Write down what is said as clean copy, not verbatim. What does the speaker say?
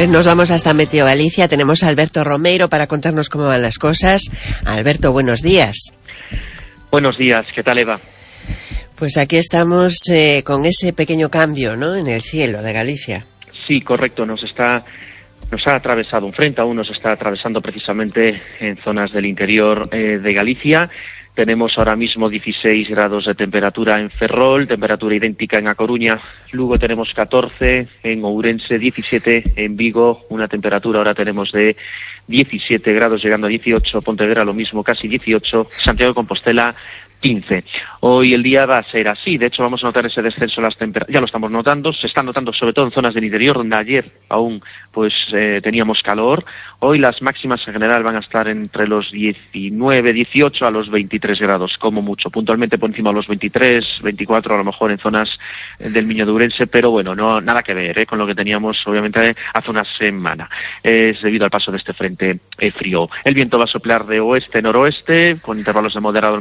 Pues nos vamos hasta Meteo Galicia. Tenemos a Alberto Romeiro para contarnos cómo van las cosas. Alberto, buenos días. Buenos días, ¿qué tal, Eva? Pues aquí estamos con ese pequeño cambio, ¿no?, en el cielo de Galicia. Sí, correcto, nos ha atravesado un frente, aún nos está atravesando precisamente en zonas del interior de Galicia. Tenemos ahora mismo 16 grados de temperatura en Ferrol, temperatura idéntica en A Coruña. Lugo tenemos 14, en Ourense 17, en Vigo una temperatura ahora tenemos de 17 grados llegando a 18, Pontevedra lo mismo, casi 18, Santiago de Compostela 15. Hoy el día va a ser así, de hecho vamos a notar ese descenso en las temperaturas, ya lo estamos notando, se está notando sobre todo en zonas del interior donde ayer aún teníamos calor. Hoy las máximas en general van a estar entre los 19, 18 a los 23 grados, como mucho, puntualmente por encima de los 23, 24 a lo mejor en zonas del Miño de Ourense, pero bueno, no nada que ver con lo que teníamos obviamente hace una semana. Es debido al paso de este frente frío. El viento va a soplar de oeste-noroeste con intervalos de moderado